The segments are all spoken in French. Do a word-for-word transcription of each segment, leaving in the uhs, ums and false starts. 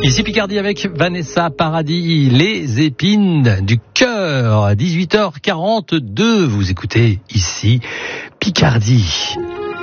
Ici Picardie avec Vanessa Paradis, les épines du cœur, dix-huit heures quarante-deux, vous écoutez ici Picardie.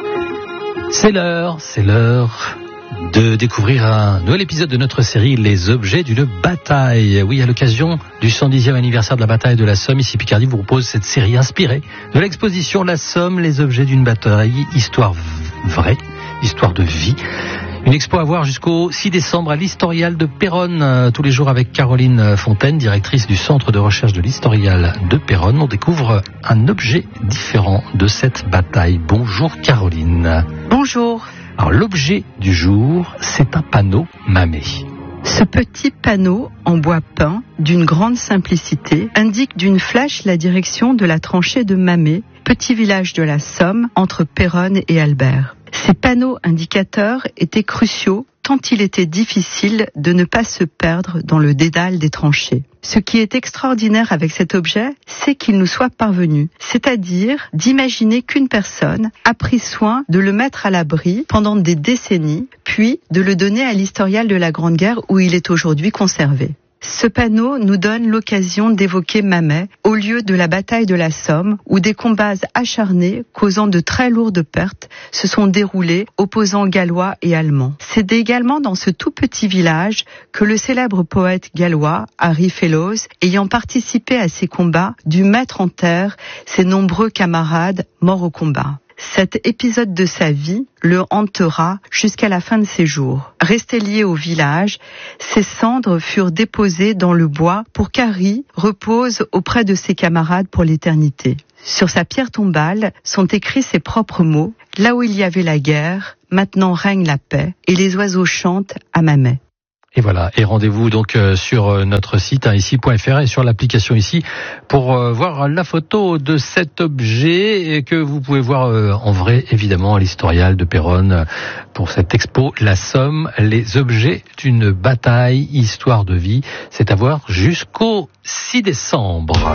C'est l'heure, c'est l'heure de découvrir un nouvel épisode de notre série Les objets d'une bataille. Oui, à l'occasion du cent dixième anniversaire de la bataille de la Somme, ici Picardie vous propose cette série inspirée de l'exposition La Somme, les objets d'une bataille, histoire vraie, histoire de vie. Une expo à voir jusqu'au six décembre à l'Historial de Péronne, euh, tous les jours avec Caroline Fontaine, directrice du Centre de recherche de l'Historial de Péronne. On découvre un objet différent de cette bataille. Bonjour Caroline. Bonjour. Alors l'objet du jour, c'est un panneau Mamet. Ce petit panneau en bois peint, d'une grande simplicité, indique d'une flèche la direction de la tranchée de Mamet, petit village de la Somme, entre Péronne et Albert. Ces panneaux indicateurs étaient cruciaux tant il était difficile de ne pas se perdre dans le dédale des tranchées. Ce qui est extraordinaire avec cet objet, c'est qu'il nous soit parvenu, c'est-à-dire d'imaginer qu'une personne a pris soin de le mettre à l'abri pendant des décennies, puis de le donner à l'Historial de la Grande Guerre où il est aujourd'hui conservé. Ce panneau nous donne l'occasion d'évoquer Mamet au lieu de la bataille de la Somme où des combats acharnés causant de très lourdes pertes se sont déroulés opposant Gallois et Allemands. C'est également dans ce tout petit village que le célèbre poète gallois Harry Fellows, ayant participé à ces combats, dut mettre en terre ses nombreux camarades morts au combat. Cet épisode de sa vie le hantera jusqu'à la fin de ses jours. Resté lié au village, ses cendres furent déposées dans le bois pour qu'Harry repose auprès de ses camarades pour l'éternité. Sur sa pierre tombale sont écrits ses propres mots « Là où il y avait la guerre, maintenant règne la paix, et les oiseaux chantent à Mamet ». Et voilà, et rendez-vous donc euh, sur euh, notre site hein, ici point f r et sur l'application ici pour euh, voir la photo de cet objet et que vous pouvez voir euh, en vrai évidemment à l'Historial de Péronne euh, pour cette expo La Somme, les objets d'une bataille, histoire de vie. C'est à voir jusqu'au six décembre.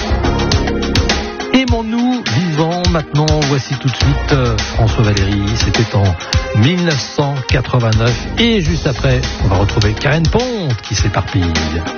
Aimons-nous vivants maintenant, voici tout de suite euh, François Valéry, c'était en mille neuf cent quatre-vingt-neuf et juste après on va retrouver Karen Ponte qui s'éparpille.